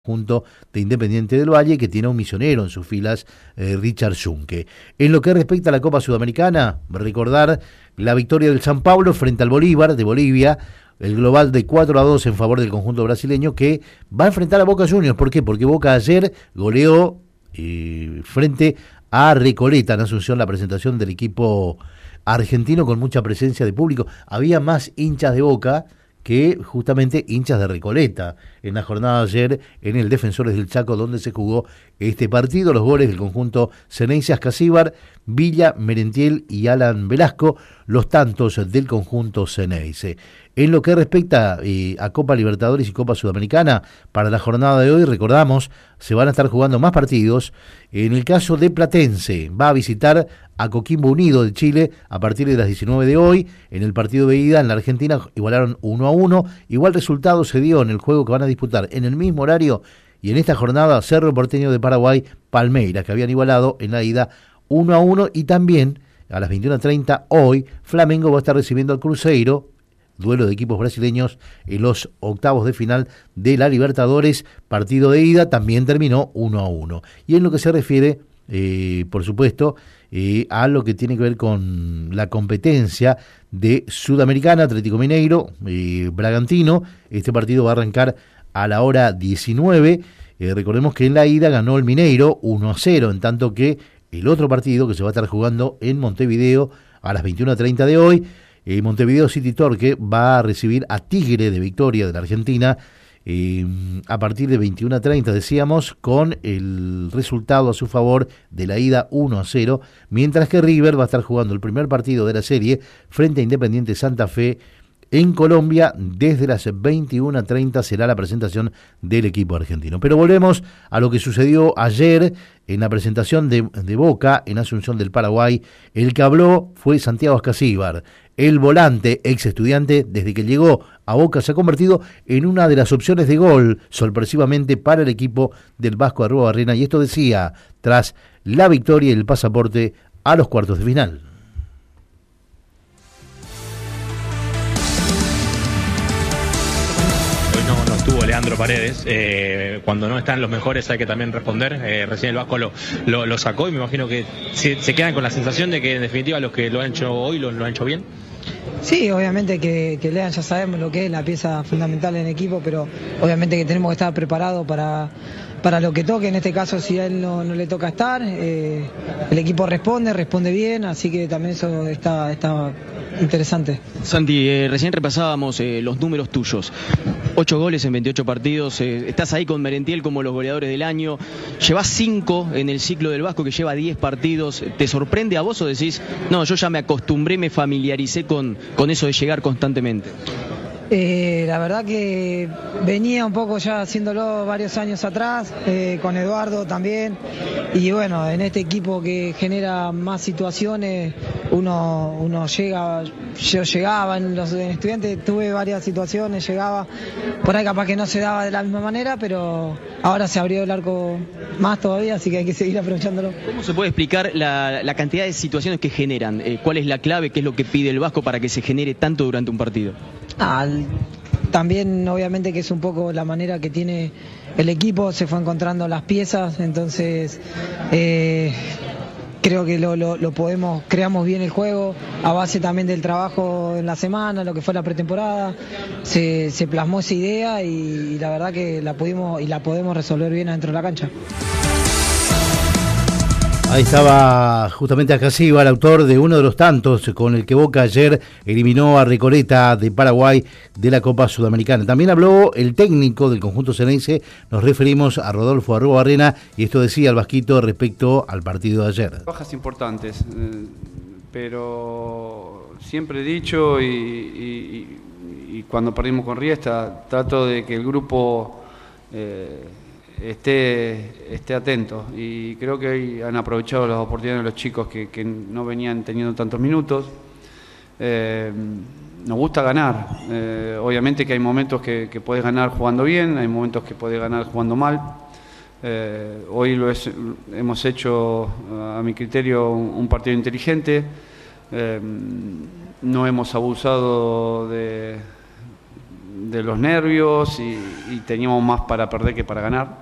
Junto de Independiente del Valle, que tiene un misionero en sus filas, Richard Junque. En lo que respecta a la Copa Sudamericana, recordar la victoria del San Pablo frente al Bolívar de Bolivia, el global de 4-2 en favor del conjunto brasileño, que va a enfrentar a Boca Juniors. ¿Por qué? Porque Boca ayer goleó frente a Recoleta en Asunción, la presentación del equipo argentino con mucha presencia de público. Había más hinchas de Boca que justamente hinchas de Recoleta en la jornada de ayer en el Defensores del Chaco, donde se jugó este partido. Los goles del conjunto Ceneice, Ascasíbar, Villa, Merentiel y Alan Velasco, los tantos del conjunto Ceneice. En lo que respecta a Copa Libertadores y Copa Sudamericana, para la jornada de hoy, recordamos, se van a estar jugando más partidos. En el caso de Platense, va a visitar a Coquimbo Unido de Chile a partir de las 19 de hoy. En el partido de ida en la Argentina igualaron 1-1. Igual resultado se dio en el juego que van a disputar en el mismo horario y en esta jornada Cerro Porteño de Paraguay, Palmeiras, que habían igualado en la ida 1-1. Y también a las 21:30 hoy Flamengo va a estar recibiendo al Cruzeiro, duelo de equipos brasileños en los octavos de final de la Libertadores. Partido de ida también terminó 1-1. Y en lo que se refiere, por supuesto, a lo que tiene que ver con la competencia de Sudamericana, Atlético Mineiro, Bragantino, este partido va a arrancar a la hora 19. Recordemos que en la ida ganó el Mineiro 1-0, en tanto que el otro partido que se va a estar jugando en Montevideo a las 21:30 de hoy, Montevideo City Torque va a recibir a Tigre de Victoria de la Argentina a partir de 21:30, decíamos, con el resultado a su favor de la ida 1-0, mientras que River va a estar jugando el primer partido de la serie frente a Independiente Santa Fe en Colombia. Desde las 21:30 será la presentación del equipo argentino. Pero volvemos a lo que sucedió ayer en la presentación de Boca en Asunción del Paraguay. El que habló fue Santiago Ascasíbar. El volante, ex estudiante, desde que llegó a Boca se ha convertido en una de las opciones de gol sorpresivamente para el equipo del Vasco Arruabarrena, y esto decía tras la victoria y el pasaporte a los cuartos de final. No estuvo Leandro Paredes, cuando no están los mejores hay que también responder. Recién el Vasco lo sacó y me imagino que se quedan con la sensación de que en definitiva los que lo han hecho hoy lo han hecho bien. Sí, obviamente que Lean ya sabemos lo que es la pieza fundamental en equipo, pero obviamente que tenemos que estar preparados para lo que toque. En este caso, si a él no le toca estar, el equipo responde bien, así que también eso está interesante. Santi, recién repasábamos los números tuyos. 8 goles en 28 partidos, estás ahí con Merentiel como los goleadores del año, llevas 5 en el ciclo del Vasco que lleva 10 partidos, ¿te sorprende a vos o decís, no, yo ya me acostumbré, me familiaricé con eso de llegar constantemente? La verdad que venía un poco ya haciéndolo varios años atrás, con Eduardo también, y bueno, en este equipo que genera más situaciones, uno llega, yo llegaba, en Estudiantes tuve varias situaciones, llegaba, por ahí capaz que no se daba de la misma manera, pero ahora se abrió el arco más todavía, así que hay que seguir aprovechándolo. ¿Cómo se puede explicar la cantidad de situaciones que generan? ¿Cuál es la clave? ¿Qué es lo que pide el Vasco para que se genere tanto durante un partido? También obviamente que es un poco la manera que tiene el equipo, se fue encontrando las piezas, entonces creo que creamos bien el juego a base también del trabajo en la semana, lo que fue la pretemporada, se plasmó esa idea y la verdad que la podemos resolver bien adentro de la cancha. Ahí estaba justamente Ascasíbar, autor de uno de los tantos con el que Boca ayer eliminó a Recoleta de Paraguay de la Copa Sudamericana. También habló el técnico del conjunto ceneice, nos referimos a Rodolfo Arruabarrena, y esto decía el vasquito respecto al partido de ayer. Bajas importantes, pero siempre he dicho y cuando perdimos con Riestra, trato de que el grupo esté atento, y creo que hoy han aprovechado las oportunidades de los chicos que no venían teniendo tantos minutos. Nos gusta ganar, obviamente que hay momentos que puedes ganar jugando bien, hay momentos que puedes ganar jugando mal. Hoy hemos hecho, a mi criterio, un partido inteligente, no hemos abusado de los nervios y teníamos más para perder que para ganar.